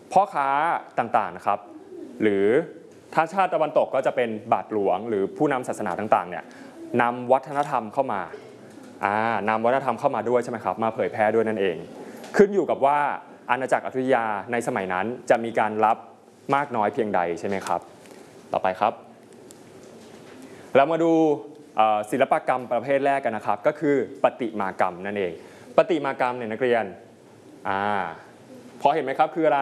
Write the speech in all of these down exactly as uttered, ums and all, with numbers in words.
พ่อค้าต่างๆนะครับหรือถ้าชาติตะวันตกก็จะเป็นบาทหลวงหรือผู้นำศาสนาต่างๆเนี่ยนำวัฒนธรรมเข้ามาอ่านำวัฒนธรรมเข้ามาด้วยใช่ไหมครับมาเผยแพร่ด้วยนั่นเองขึ้นอยู่กับว่าอาณาจักรอยุธยาในสมัยนั้นจะมีการรับมากน้อยเพียงใดใช่ไหมครับต่อไปครับเรามาดูศิลปกรรมประเภทแรกกันนะครับก็คือประติมากรรมนั่นเองประติมากรรมเนี่ยนักเรียนอ่าพอเห็นไหมครับคืออะไร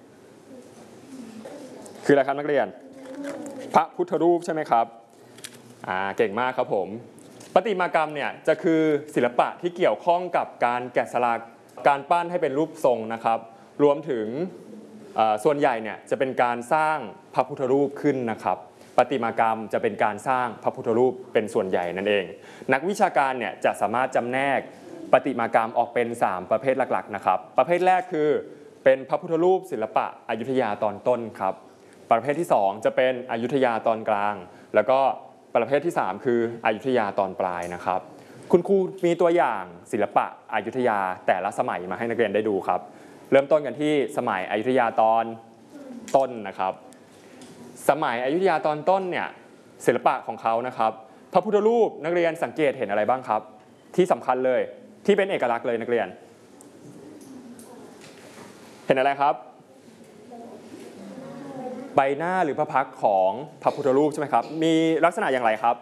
คืออะไรครับนักเรียนพระพุทธรูปใช่ไหมครับอ่าเก่งมากครับผมประติมากรรมเนี่ยจะคือศิลปะที่เกี่ยวข้องกับการแกะสลักการปั้นให้เป็นรูปทรงนะครับรวมถึงส่วนใหญ่เนี่ยจะเป็นการสร้างพระพุทธรูปขึ้นนะครับประติมากรรมจะเป็นการสร้างพระพุทธรูปเป็นส่วนใหญ่นั่นเองนักวิชาการเนี่ยจะสามารถจำแนกประติมากรรมออกเป็นสามประเภทหลักๆนะครับประเภทแรกคือเป็นพระพุทธรูปศิลปะอยุธยาตอนต้นครับประเภทที่สองจะเป็นอยุธยาตอนกลางแล้วก็ประเภทที่สามคืออยุธยาตอนปลายนะครับคุณครูมีตัวอย่างศิลปะอยุธยาแต่ละสมัยมาให้นักเรียนได้ดูครับเริ่มต้นกันที่สมัยอยุธยาตอนต้นนะครับสมัยอยุธยาตอนต้นเนี่ยศิลปะของเขานะครับพระพุทธรูปนักเรียนสังเกตเห็นอะไรบ้างครับที่สำคัญเลยที่เป็นเอกลักษณ์เลยนักเรียนเห็นอะไรครับใบหน้าหรือพระพักตร์ของพระพุทธรูปใช่ไหมครับมีลักษณะอย่างไรครับ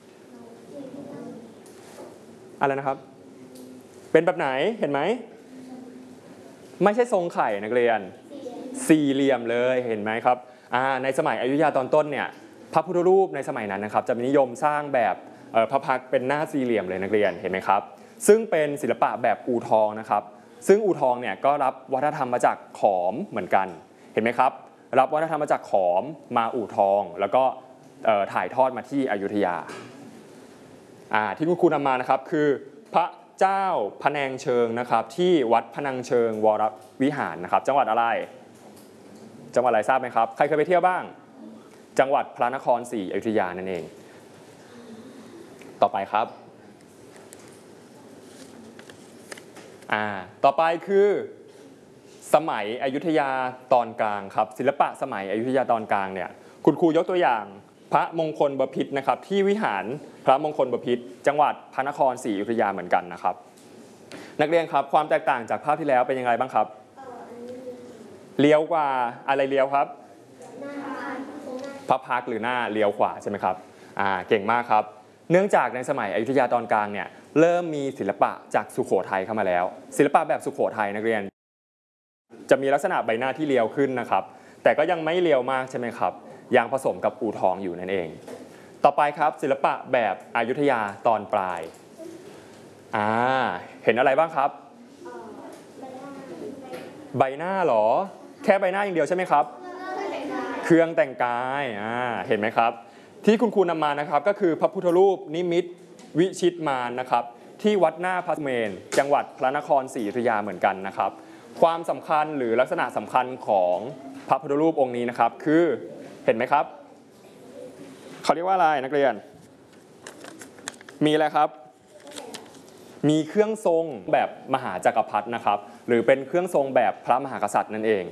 อะไรนะครับเป็นแบบไหนเห็นไหมไม่ใช่ทรงไข่นักเรียนสี่เหลี่ยมเลยเห็นไหมครับในสมัยอยุธยาตอนต้นเนี่ยพระพุทธรูปในสมัยนั้นนะครับจะนิยมสร้างแบบพระพักตร์เป็นหน้าสี่เหลี่ยมเลยนักเรียนเห็นไหมครับซึ่งเป็นศิลปะแบบอู่ทองนะครับซึ่งอู่ทองเนี่ยก็รับวัฒนธรรมมาจากขอมเหมือนกันเห็นไหมครับรับวัฒนธรรมมาจากขอมมาอู่ทองแล้วก็ถ่ายทอดมาที่อยุธยาที่คุณครูนำมานะครับคือพระเจ้าพะแนงเชิงนะครับที่วัดพะนังเชิงวรวิหารนะครับจังหวัดอะไรจังหวัดอะไรทราบไหมครับใครเคยไปเที่ยวบ้างจังหวัดพระนครศรีอยุธยานั่นเองต่อไปครับอ่าต่อไปคือสมัยอยุธยาตอนกลางครับศิลปะสมัยอยุธยาตอนกลางเนี่ยคุณครูยกตัวอย่างพระมงคลบพิตรนะครับที่วิหารพระมงคลบพิตรจังหวัดพระนครศรีอยุธยาเหมือนกันนะครับนักเรียนครับความแตกต่างจากภาพที่แล้วเป็นยังไงบ้างครับเลี้ยวกว่าอะไรเลี้ยวครับพระพักตร์หรือหน้าเลี้ยวขวาใช่ไหมครับอ่าเก่งมากครับเนื่องจากในสมัยอยุธยาตอนกลางเนี่ยเริ่มมีศิลปะจากสุโขทัยเข้ามาแล้วศิลปะแบบสุโขทัยนักเรียนจะมีลักษณะใบหน้าที่เลี้ยวขึ้นนะครับแต่ก็ยังไม่เลี้ยวมากใช่ไหมครับยังผสมกับอู่ทองอยู่นั่นเองต่อไปครับศิลปะแบบอยุธยาตอนปลายอ่าเห็นอะไรบ้างครับใบหน้าหรอแค่ใบหน้าอย่างเดียวใช่ไหมครับเครื่องแต่งกายอ่าเห็นไหมครับที่คุณครูนำมานะครับก็คือพระพุทธรูปนิมิตวิชิตมารนะครับที่วัดหน้าพระเมรุจังหวัดพระนครศรีอยุธยาเหมือนกันนะครับความสำคัญหรือลักษณะสำคัญของพระพุทธรูปองค์นี้นะครับคือเห็นไหมครับเขาเรียกว่าอะไรนักเรียนมีอะไรครับมีเครื่องทรงแบบมหาจักรพรรดินะครับหรือเป็นเครื่องทรงแบบพระมหากษัตริย์นั่นเอง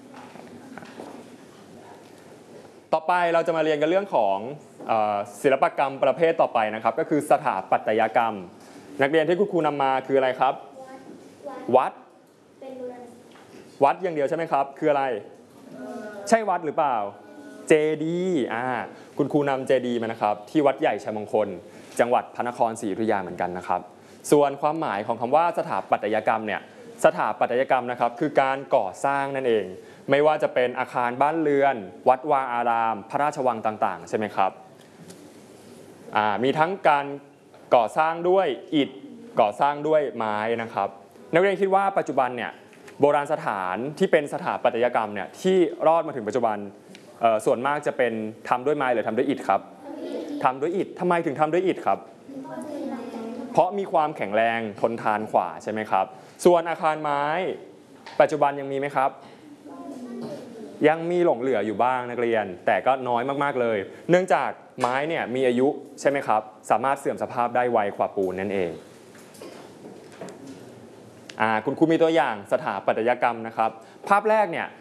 ต่อไปเราจะมาเรียนกันเรื่องของศิลปกรรมประเภทต่อไปนะครับก็คือสถาปัตยกรรมนักเรียนที่คุณครูนำมาคืออะไรครับวัดวัดอย่างเดียวใช่ไหมครับคืออะไรใช่วัดหรือเปล่าเจดีย์อ่าคุณครูนำเจดีย์มานะครับที่วัดใหญ่ชัยมงคลจังหวัดพระนครศรีอยุธยาเหมือนกันนะครับส่วนความหมายของคำว่าสถาปัตยกรรมเนี่ยสถาปัตยกรรมนะครับคือการก่อสร้างนั่นเองไม่ว่าจะเป็นอาคารบ้านเรือนวัดวาอารามพระราชวังต่างๆใช่ไหมครับอ่ามีทั้งการก่อสร้างด้วยอิฐก่อสร้างด้วยไม้นะครับนักเรียนคิดว่าปัจจุบันเนี่ยโบราณสถานที่เป็นสถาปัตยกรรมเนี่ยที่รอดมาถึงปัจจุบันส่วนมากจะเป็นทำด้วยไม้หรือทำด้วยอิฐครับทำด้วยอิฐทำไมถึงทำด้วยอิฐครับเพราะมีความแข็งแรงทนทานกว่าใช่ไหมครับส่วนอาคารไม้ปัจจุบันยังมีไหมครับยังมีหลงเหลืออยู่บ้างนักเรียนแต่ก็น้อยมากๆเลยเนื่องจากไม้เนี่ยมีอายุใช่ไหมครับสามารถเสื่อมสภาพได้ไวกว่าปูนนั่นเองอ่าคุณครูมีตัวอย่างสถาปัตยกรรมนะครับภาพแรกเนี่ย